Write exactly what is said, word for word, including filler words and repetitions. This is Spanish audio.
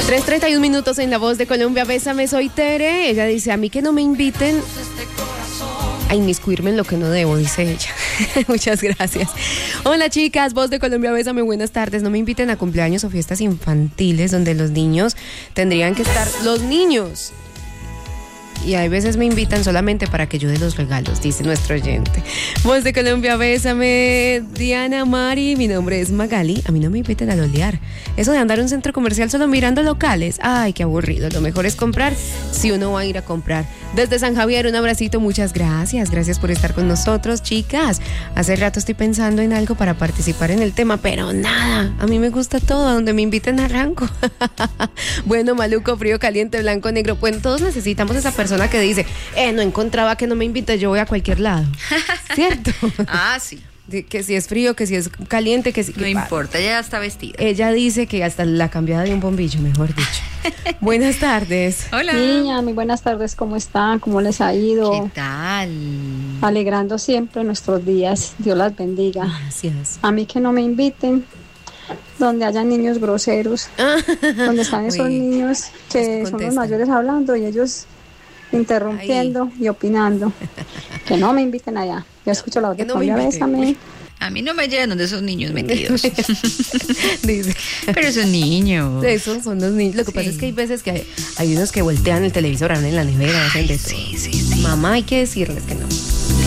tres treinta y un minutos en La Voz de Colombia. Bésame, soy Tere. Ella dice, a mí que no me inviten a inmiscuirme en lo que no debo, dice ella. Muchas gracias. Hola chicas, Voz de Colombia, bésame, buenas tardes. No me inviten a cumpleaños o fiestas infantiles donde los niños tendrían que estar los niños. Y hay veces me invitan solamente para que yo dé los regalos, dice nuestro oyente. Voz de Colombia, bésame. Diana Mari, mi nombre es Magali. A mí no me inviten a lolear. Eso de andar en un centro comercial solo mirando locales, ay, qué aburrido. Lo mejor es comprar si uno va a ir a comprar. Desde San Javier, un abracito, muchas gracias. Gracias por estar con nosotros, chicas. Hace rato estoy pensando en algo para participar en el tema, pero nada. A mí me gusta todo, a donde me inviten arranco. Bueno, maluco, frío, caliente, blanco, negro. Pues todos necesitamos esa persona que dice, eh, no encontraba que no me invite, yo voy a cualquier lado. ¿Cierto? Ah, sí. Que si es frío, que si es caliente, que si... No que importa, ella ya está vestida. Ella dice que hasta la cambiada de un bombillo, mejor dicho. Buenas tardes. Hola. Niña, muy buenas tardes, ¿cómo están? ¿Cómo les ha ido? ¿Qué tal? Alegrando siempre nuestros días, Dios las bendiga. Gracias. A mí que no me inviten donde haya niños groseros, donde están esos Uy, niños que son los mayores hablando y ellos interrumpiendo Ay. y opinando. Que no me inviten allá. Yo escucho la voz de Colombia, bésame. A mí no me llegan donde esos niños metidos. Dice. Pero esos niños. Esos son los niños. Lo que sí. pasa es que hay veces que hay, hay unos que voltean el televisor, abren la nevera, hacen de todo. Sí, sí, sí. Mamá, hay que decirles que no.